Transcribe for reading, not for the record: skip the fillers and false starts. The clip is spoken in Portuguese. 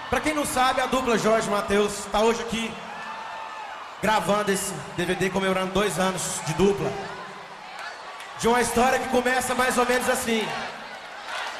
Pra quem não sabe, a dupla Jorge Mateus tá hoje aqui gravando esse DVD comemorando 2 anos de dupla. De uma história que começa mais ou menos assim.